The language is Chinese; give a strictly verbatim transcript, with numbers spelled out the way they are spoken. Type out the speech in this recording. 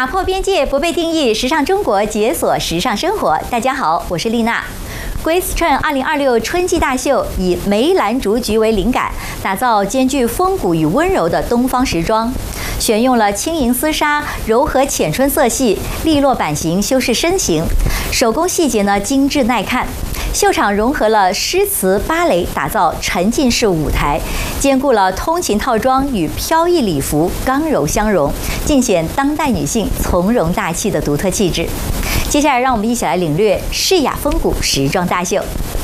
打破边界，不被定义，时尚中国解锁时尚生活。大家好，我是丽娜。Grace Chen 二零二六春季大秀以梅兰竹菊为灵感，打造兼具风骨与温柔的东方时装，选用了轻盈丝纱、柔和浅春色系、利落版型修饰身形，手工细节呢精致耐看。秀场融合了诗词芭蕾，打造沉浸式舞台，兼顾了通勤套装与飘逸礼服刚柔相融，尽显当代女性从容大气的独特气质。接下来，让我们一起来领略诗雅风骨时装大秀。